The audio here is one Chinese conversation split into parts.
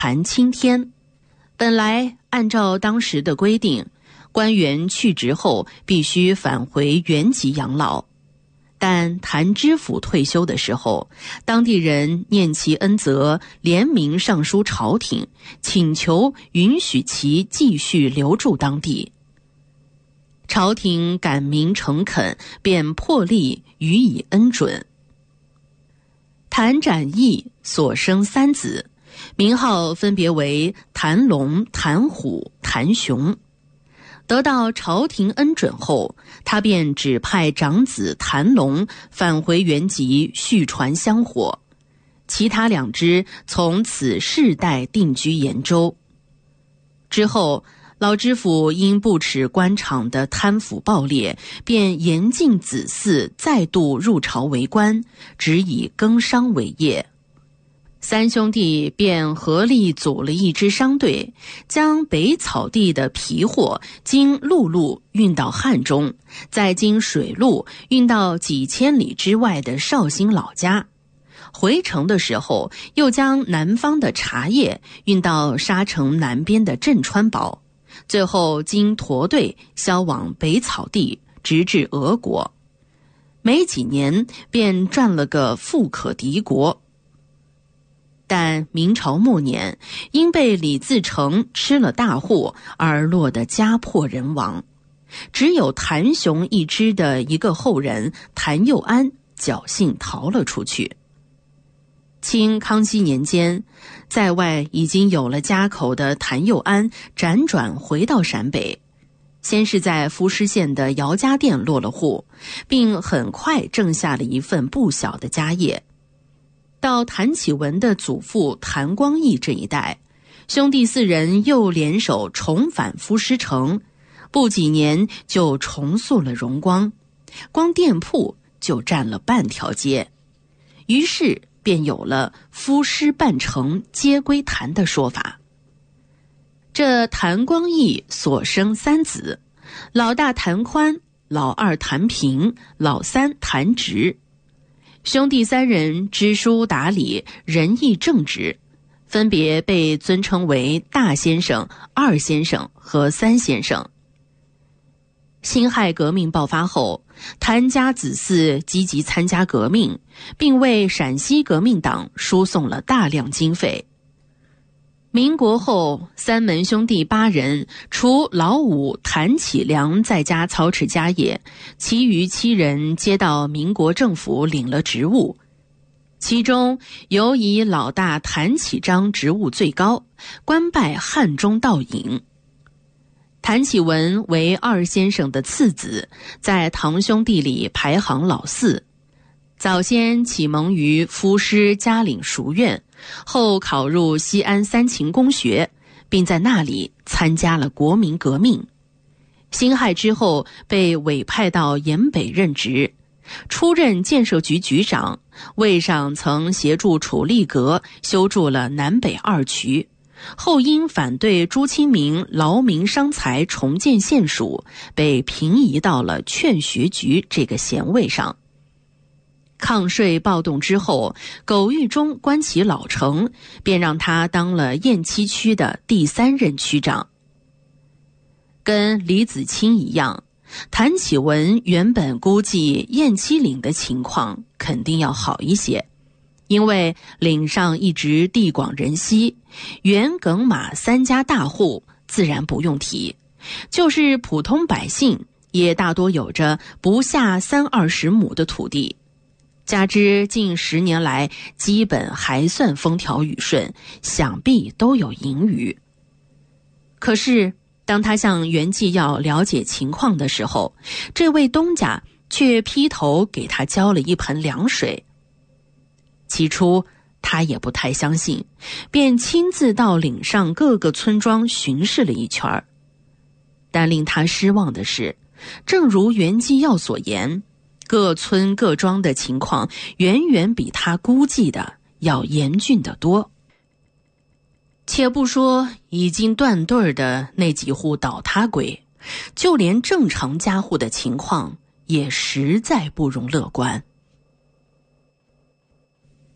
谈青天。本来按照当时的规定，官员去职后必须返回原籍养老，但谭知府退休的时候，当地人念其恩泽，联名上书朝廷，请求允许其继续留住当地。朝廷感民诚恳，便破例予以恩准。谭展义所生3子，名号分别为谭龙、谭虎、谭雄。得到朝廷恩准后，他便指派长子谭龙返回原籍续传香火，其他2支从此世代定居延州。之后，老知府因不耻官场的贪腐暴烈，便严禁子嗣再度入朝为官，只以耕商为业。3兄弟便合力组了一支商队，将北草地的皮货经陆路运到汉中，再经水路运到几千里之外的绍兴老家。回程的时候，又将南方的茶叶运到沙城南边的镇川堡，最后经驼队销往北草地，直至俄国。没几年便赚了个富可敌国。但明朝末年，因被李自成吃了大祸而落得家破人亡，只有谭雄一支的一个后人谭佑安侥幸逃了出去。清康熙年间，在外已经有了家口的谭佑安辗转回到陕北，先是在浮石县的姚家店落了户，并很快挣下了一份不小的家业。到谭启文的祖父谭光义这一代，兄弟4人又联手重返浮石城，不几年就重塑了荣光，光店铺就占了半条街，于是便有了浮石半城皆归谭的说法。这谭光义所生3子，老大谭宽，老二谭平，老三谭直。兄弟3人知书达理，仁义正直，分别被尊称为大先生、二先生和3先生。辛亥革命爆发后，谭家子嗣积极参加革命，并为陕西革命党输送了大量经费。民国后，3门兄弟8人，除老五谭启良在家操持家业，其余7人皆到民国政府领了职务。其中尤以老大谭启章职务最高，官拜汉中道尹。谭启文为二先生的次子，在堂兄弟里排行老4。早先启蒙于夫师嘉岭塾院，后考入西安三秦公学，并在那里参加了国民革命。辛亥之后被委派到延北任职，出任建设局局长，位上曾协助楚立阁修筑了南北2渠，后因反对朱清明劳民伤财重建县署，被平移到了劝学局这个衔位上。抗税暴动之后，苟玉忠观其老成，便让他当了雁栖区的第3任区长。跟李子清一样，谭启文原本估计雁栖岭的情况肯定要好一些，因为岭上一直地广人稀，袁耿马3家大户自然不用提，就是普通百姓也大多有着不下30-20亩的土地，加之近10年来基本还算风调雨顺，想必都有盈余。可是当他向袁继耀了解情况的时候，这位东家却劈头给他浇了一盆凉水。起初他也不太相信，便亲自到岭上各个村庄巡视了一圈。但令他失望的是，正如袁继耀所言，各村各庄的情况远远比他估计的要严峻得多。且不说已经断队的那几户倒塌鬼，就连正常家户的情况也实在不容乐观。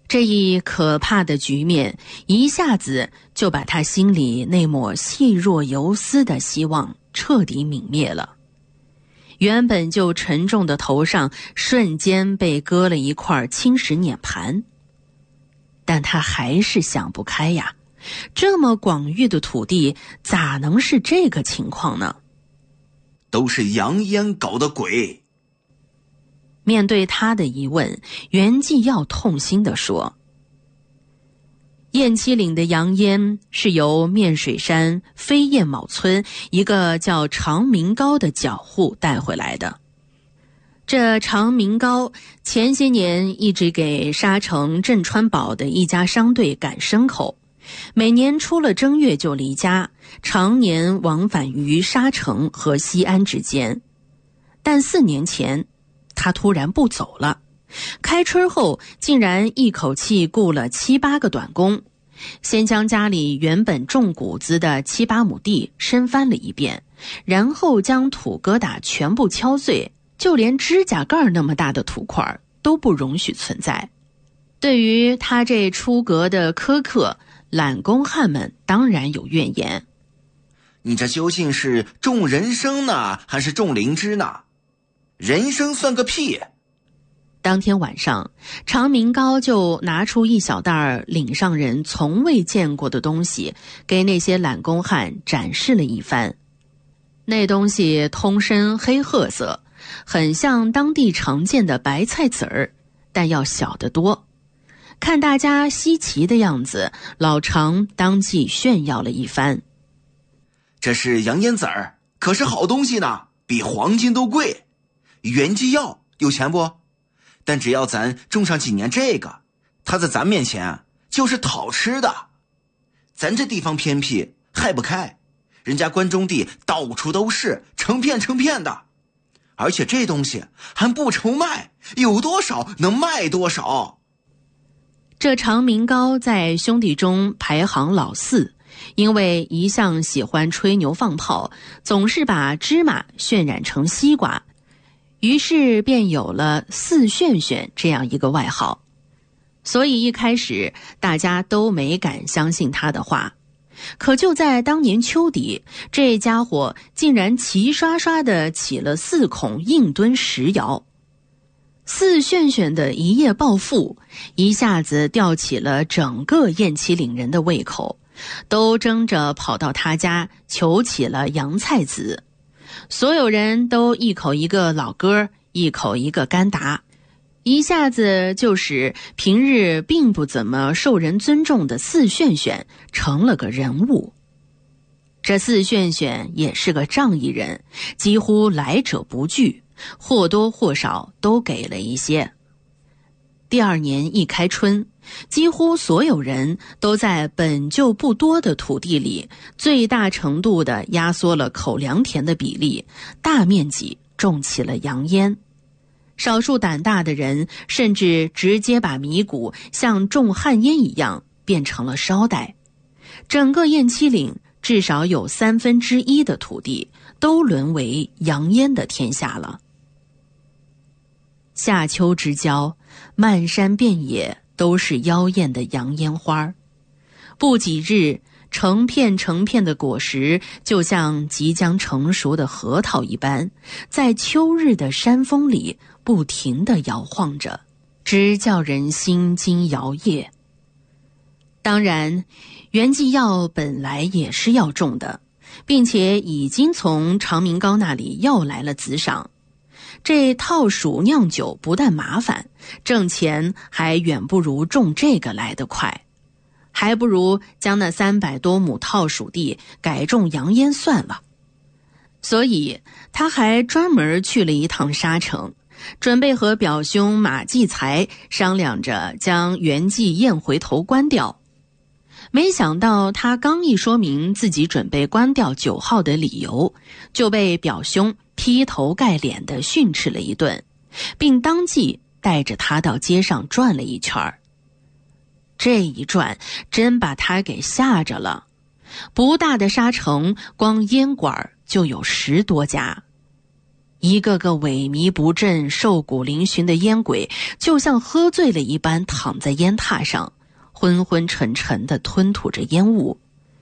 这一可怕的局面一下子就把他心里那抹细若游丝的希望彻底泯灭了。原本就沉重的头上瞬间被割了一块青石碾盘。但他还是想不开呀，这么广域的土地咋能是这个情况呢？ 都是杨烟搞的鬼。 面对他的疑问，袁继耀痛心地说，雁栖岭的杨烟是由面水山飞燕卯村一个叫常明高的脚户带回来的。这常明高前些年一直给沙城镇川堡的一家商队赶牲口，每年出了正月就离家，常年往返于沙城和西安之间。但4年前他突然不走了，开春后竟然一口气雇了7、8个短工，先将家里原本种谷子的7、8亩地深翻了一遍，然后将土疙瘩全部敲碎，就连指甲盖那么大的土块都不容许存在。对于他这出格的苛刻，懒工汉们当然有怨言。 你这究竟是种人参呢，还是种灵芝呢？人参算个屁！ 当天晚上，常明高就拿出一小袋岭上人从未见过的东西，给那些懒工汉展示了一番。那东西通身黑褐色，很像当地常见的白菜籽儿，但要小得多。看大家稀奇的样子，老常当即炫耀了一番。 这是杨烟籽儿，可是好东西呢，比黄金都贵。袁继耀有钱不？但只要咱种上几年这个，他在咱面前就是讨吃的。咱这地方偏僻，害不开，人家关中地到处都是，成片成片的。而且这东西还不愁卖，有多少能卖多少。 这常明高在兄弟中排行老4，因为一向喜欢吹牛放炮，总是把芝麻渲染成西瓜，于是便有了四炫炫这样一个外号。所以一开始大家都没敢相信他的话。可就在当年秋底，这家伙竟然齐刷刷地起了4孔硬墩石窑。四炫炫的一夜暴富，一下子吊起了整个雁栖岭人的胃口，都争着跑到他家求起了洋菜籽。所有人都一口一个老哥，一口一个干达，一下子就使平日并不怎么受人尊重的四炫炫成了个人物。这四炫炫也是个仗义人，几乎来者不拒，或多或少都给了一些。第2年一开春，几乎所有人都在本就不多的土地里最大程度地压缩了口粮田的比例，大面积种起了洋烟。少数胆大的人甚至直接把米谷像种旱烟一样变成了捎带。整个雁栖岭至少有1/3的土地都沦为洋烟的天下了。夏秋之交，漫山遍野都是妖艳的洋烟花。不几日，成片成片的果实就像即将成熟的核桃一般，在秋日的山风里不停地摇晃着，直叫人心惊摇曳。当然，袁继耀本来也是要种的，并且已经从常明高那里要来了子赏。这套薯酿酒不但麻烦，挣钱还远不如种这个来得快，还不如将那300多亩套薯地改种洋烟算了。所以他还专门去了一趟沙城，准备和表兄马继才商量着将袁继燕回头关掉。没想到他刚一说明自己准备关掉9号的理由，就被表兄劈头盖脸地训斥了一顿，并当即带着他到街上转了一圈。这一转真把他给吓着了，不大的沙城光烟馆就有10多家。 一个个萎靡不振、瘦骨嶙峋的烟鬼，就像喝醉了一般躺在烟榻上，昏昏沉沉地吞吐着烟雾。